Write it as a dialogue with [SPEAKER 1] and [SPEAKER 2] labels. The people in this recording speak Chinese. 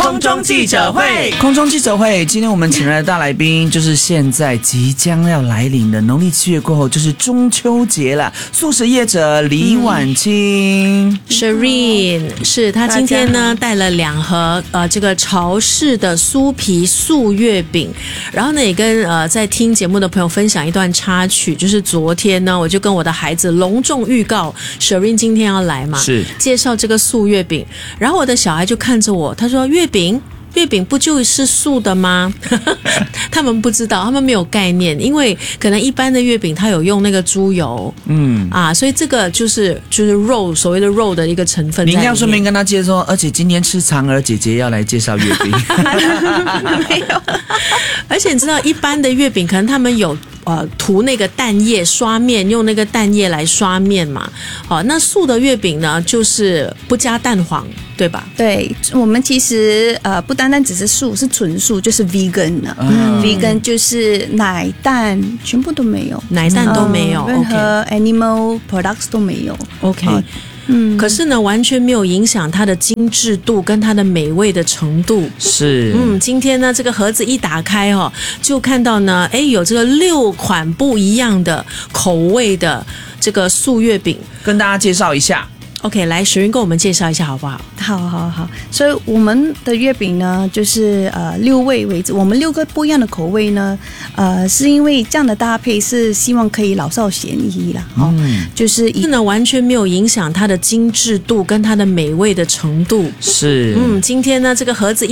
[SPEAKER 1] 空中记者会。
[SPEAKER 2] 空中记者会，今天我们请来的大来宾就是现在即将要来临的农历7月过后就是中秋节了。素食业者李婉清
[SPEAKER 3] ，Shireen 是她今天呢带了2盒这个潮式的酥皮素月饼，然后呢也跟在听节目的朋友分享一段插曲，就是昨天呢我就跟我的孩子隆重预告 Shireen 今天要来嘛，
[SPEAKER 2] 是
[SPEAKER 3] 介绍这个素月饼，然后我的小孩就看着我，他说月饼不就是素的吗？他们不知道，他们没有概念，因为可能一般的月饼它有用那个猪油，所以这个就是肉，所谓的肉的一个成分在里面。
[SPEAKER 2] 您要顺便跟他介绍，而且今天吃嫦娥姐姐要来介绍月饼，
[SPEAKER 3] 没有。而且你知道，一般的月饼可能他们有涂那个蛋液刷面，用那个蛋液来刷面嘛。那素的月饼呢，就是不加蛋黄，对吧？
[SPEAKER 1] 对，我们其实不单单只是素，是纯素，就是 vegan 的。vegan 就是奶蛋全部都没有，
[SPEAKER 3] 奶蛋都没有，
[SPEAKER 1] 任何 animal products 都没有。
[SPEAKER 3] OK。可是呢，完全没有影响它的精致度跟它的美味的程度。
[SPEAKER 2] 是，
[SPEAKER 3] 今天呢，这个盒子一打开就看到呢，有这个6款不一样的口味的这个素月饼，
[SPEAKER 2] 跟大家介绍一下。
[SPEAKER 3] OK， 来Shireen跟我们介绍一下好不好？
[SPEAKER 1] 好，所以我们的月饼呢，就是6味为主，我们6个不一样的口味呢，是因为这样的搭配是希望可以老少咸宜啦，就是
[SPEAKER 3] 呢完全没有影响它的精致度跟它的美味的程度。
[SPEAKER 2] 是，
[SPEAKER 3] 今天呢这个盒子